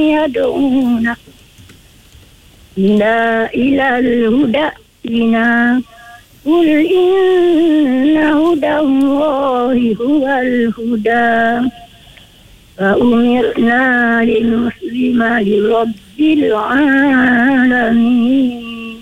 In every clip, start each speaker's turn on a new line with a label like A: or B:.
A: يدعون إلى الهدى قل إن هدى الله هو الهدى فأمرنا لنسلم لرب العالمين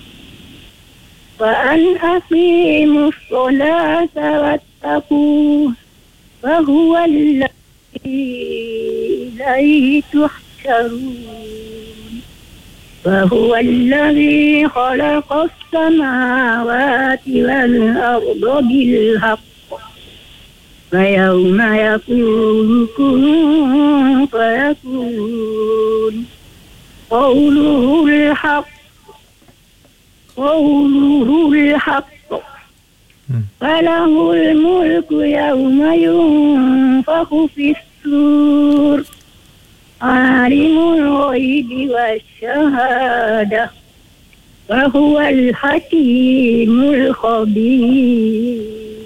A: وأن أقيموا الصلاة واتقوه فهو الذي إليه تحشرون فهو الذي خلق السماوات والأرض بالحق فيوم يقول كن فيكون قوله الحق فله الملك يوم ينفخ في الصور عالم الغيب والشهادة فهو الحكيم الخبير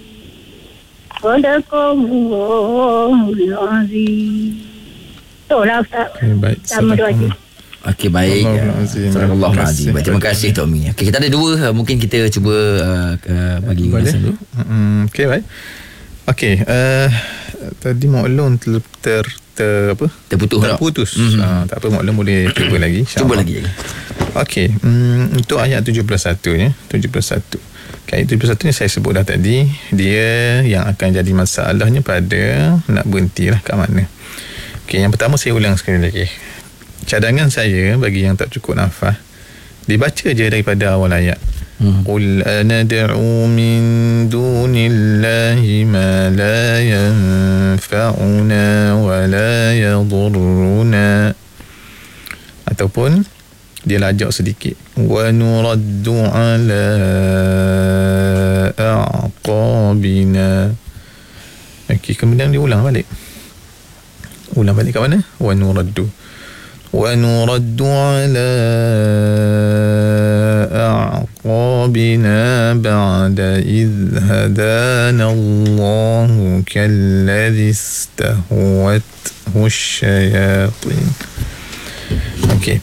A: صدق الله العظيم. Itulah Ustaz.
B: Baik.
A: Sama doa je.
C: Okey, baik. Allahuazim. Terima kasih Tok Mi. Okey, kita ada dua, mungkin kita cuba bagi ulasan dulu.
B: Okey, baik. Okey, tadi maklum terputus. Tak apa, maklum boleh cuba lagi.
C: Cuba lagi.
B: Okey, untuk ayat 71 ya. 71. Ayat 71 ni saya sebut dah tadi, dia yang akan jadi masalahnya pada nak berhenti lah kat mana. Okey, yang pertama saya ulang sekali lagi. Cadangan saya bagi yang tak cukup nafas, dibaca je daripada awal ayat. Qul anad'u min dunillahi ma la yanfa'una wa la yadurruna, ataupun dia lajak sedikit, wa nuraddu ala a'qabina. Okey, kemudian dia ulang balik kat mana? Wa nuraddu ala a'qabina ba'da idh hadana Allahu kalladhi istahwathu asyayatin. Okey,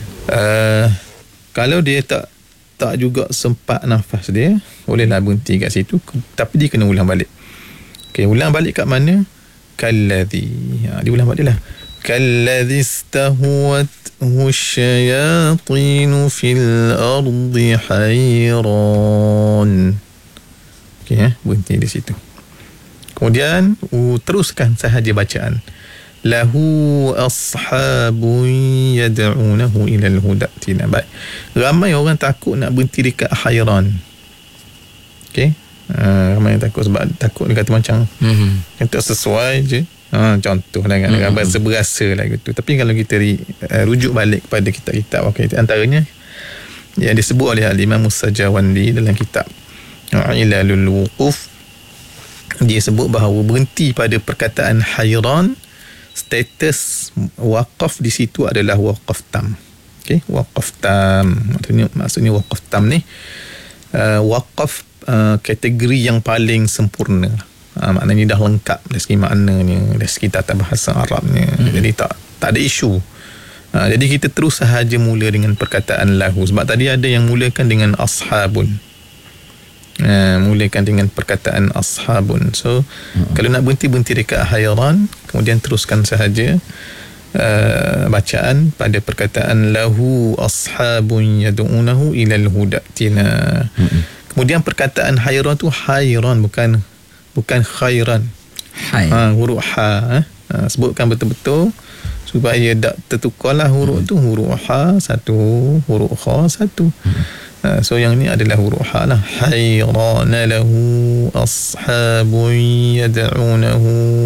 B: kalau dia tak juga sempat nafas dia, bolehlah berhenti kat situ, tapi dia kena ulang balik. Okey, ulang balik kat mana? Kalladhi, dia ulang balik lah. كالذي استهوته الشياطين في الأرض حيران. Okey, berhenti di situ. Kemudian teruskan sahaja bacaan. Lahu ashabun yad'unahu ila al-huda. Baik. Ramai orang takut nak berhenti dekat hairan. Okey. Ramai yang takut sebab takut dia kata macam yang tak sesuai je. Contoh lah kan, berasa lah gitu. Tapi kalau kita rujuk balik kepada kitab-kitab, antaranya yang disebut oleh Al-Imam As-Sajawandi dalam kitab Ilalul Wuquf, dia sebut bahawa berhenti pada perkataan hairan, status waqaf di situ adalah waqaf tam. Okey, waqaf tam maksudnya waqaf tam ni waqaf kategori yang paling sempurna. Maknanya dah lengkap dari segi maknanya, dari segi tata bahasa Arabnya. Jadi tak ada isu. Jadi kita terus sahaja mula dengan perkataan lahu, sebab tadi ada yang mulakan dengan ashabun. Mulakan dengan perkataan ashabun. So kalau nak berhenti dekat hairan, kemudian teruskan sahaja bacaan pada perkataan lahu ashabun yad'unahu ilal hudatina. Kemudian perkataan hairan tu hairan, bukan khairan. Huruf ha, sebutkan betul-betul supaya tak tertukarlah huruf tu. Huruf ha satu, huruf kha satu. So yang ni adalah huruf ha lah. Hayrana lahu ashabun yad'unahu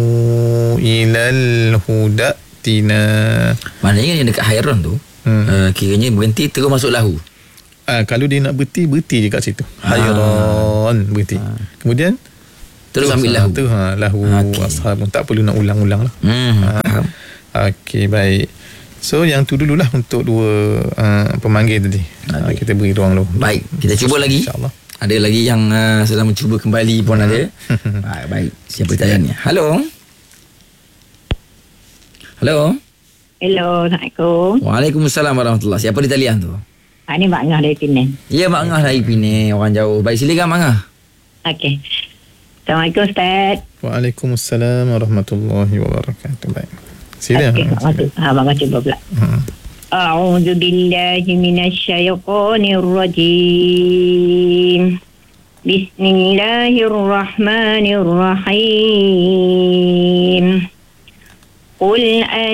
B: ilal hudatina.
C: Maknanya yang dekat hairan tu kiranya berhenti terus masuk lahu.
B: Kalau dia nak berhenti je kat situ. Hayran, berhenti. Kemudian
C: terus ambil lahu.
B: Lahu ashabun, tak perlu nak ulang-ulang lah. Okey, baik. So yang tu dululah untuk dua pemanggil tadi. Kita beri ruang dulu.
C: Baik, kita cuba lagi. InsyaAllah. Ada lagi yang sedang mencuba kembali pun ada. Baik, siapa tanya? Halo.
A: Hello, Assalamualaikum.
C: Waalaikumsalam warahmatullahi. Siapa di talian tu?
A: Ini Mak Ngah dari Penang.
C: Ya, Mak Ngah dari Penang, orang jauh. Baik, silakan Mak Ngah.
A: Okey. Assalamualaikum Ustaz.
B: Waalaikumsalam warahmatullahi wabarakatuh. Baik. Sila.
A: Okey, abang cuba pula. A'udzu billahi minasyaitonir rajim. Bismillahirrahmanirrahim. Qul